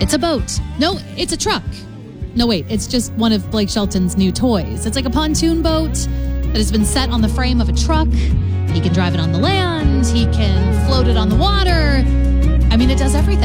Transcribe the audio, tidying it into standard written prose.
It's a boat. No, it's a truck. No, wait, it's just one of Blake Shelton's new toys. It's like a pontoon boat that has been set on the frame of a truck. He can drive it on the land. He can float it on the water. I mean, it does everything.